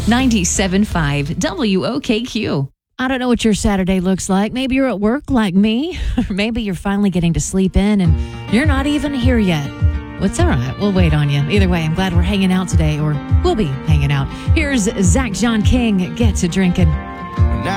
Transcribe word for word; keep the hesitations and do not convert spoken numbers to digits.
ninety-seven point five W O K Q. I don't know what your Saturday looks like. Maybe you're at work like me, or maybe you're finally getting to sleep in and you're not even here yet. Well, it's all right. We'll wait on you. Either way, I'm glad we're hanging out today, or we'll be hanging out. Here's Zach John King, Get to Drinking.